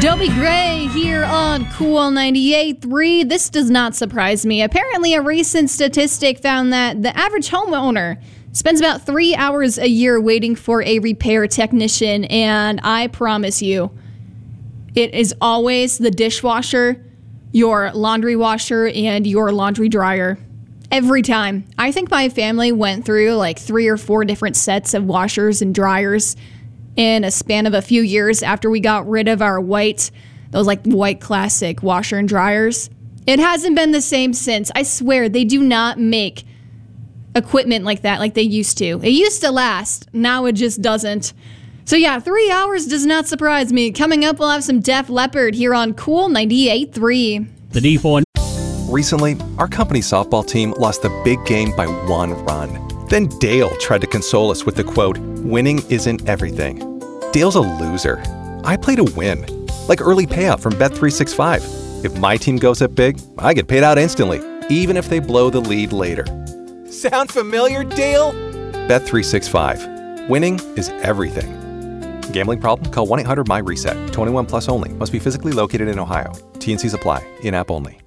Dobie Gray here on Cool 98.3. This does not surprise me. Apparently, a recent statistic found that the average homeowner spends about 3 hours a year waiting for a repair technician, and I promise you, it is always the dishwasher, your laundry washer, and your laundry dryer. Every time. I think my family went through like 3 or 4 different sets of washers and dryers in a span of a few years after we got rid of our white classic washer and dryers. It hasn't been the same since. I swear, they do not make equipment like that like they used to. It used to last. Now it just doesn't. So yeah, 3 hours does not surprise me. Coming up, we'll have some Def Leppard here on Cool 98.3. The D4. Recently, our company softball team lost the big game by 1 run. Then Dale tried to console us with the quote, "Winning isn't everything." Dale's a loser. I play to win. Like early payout from Bet365. If my team goes up big, I get paid out instantly, even if they blow the lead later. Sound familiar, Dale? Bet365. Winning is everything. Gambling problem? Call 1-800-MY-RESET. 21 plus only. Must be physically located in Ohio. T&Cs apply. In-app only.